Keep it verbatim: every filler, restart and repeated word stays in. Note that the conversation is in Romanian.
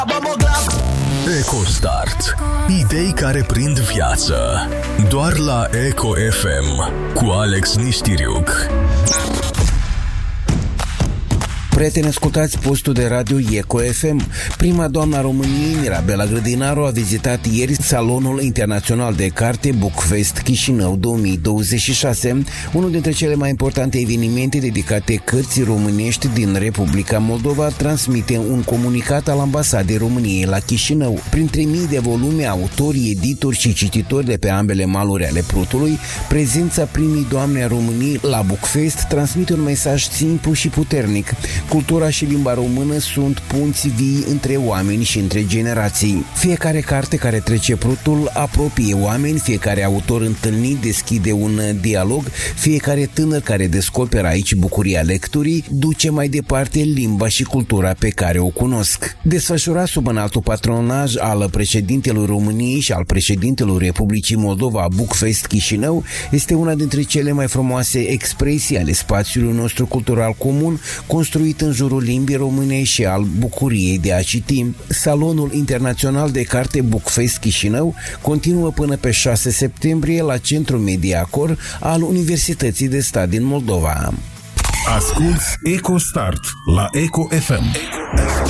EcoStart. Idei care prind viață. Doar la Eco F M cu Alex Nistiriuc. Prieteni, ascultați postul de radio Eco F M. Prima doamna României, Mirabela Grădinaru, a vizitat ieri Salonul Internațional de Carte Bookfest Chișinău două mii douăzeci și șase, unul dintre cele mai importante evenimente dedicate cărții românești din Republica Moldova, transmite un comunicat al Ambasadei României la Chișinău. Printre mii de volume, autorii, editori și cititori de pe ambele maluri ale Prutului, prezența primii doamne a României la Bookfest transmite un mesaj simplu și puternic. Cultura și limba română sunt punți vii între oameni și între generații. Fiecare carte care trece Prutul apropie oameni, fiecare autor întâlnit deschide un dialog, fiecare tânăr care descoperă aici bucuria lecturii duce mai departe limba și cultura pe care o cunosc. Desfășurat sub înaltul patronaj al președintelui României și al președintelui Republicii Moldova, Bookfest Chișinău este una dintre cele mai frumoase expresii ale spațiului nostru cultural comun, construit în jurul limbii române și al bucuriei de a citi. Salonul Internațional de Carte Bookfest Chișinău continuă până pe șase septembrie la Centrul Mediacor al Universității de Stat din Moldova. Asculți EcoStart la Eco F M.